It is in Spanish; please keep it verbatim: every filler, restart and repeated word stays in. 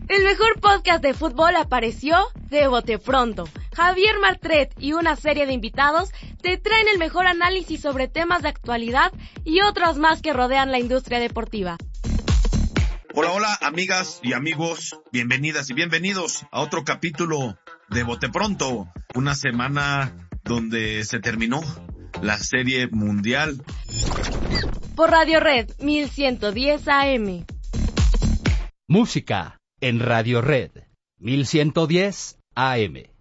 El mejor podcast de fútbol apareció de Bote Pronto. Javier Martret y una serie de invitados te traen el mejor análisis sobre temas de actualidad y otros más que rodean la industria deportiva. Hola, hola, amigas y amigos, bienvenidas y bienvenidos a otro capítulo de Bote Pronto. Una semana donde se terminó la serie mundial. Por Radio Red mil ciento diez A M. Música en Radio Red mil ciento diez A M.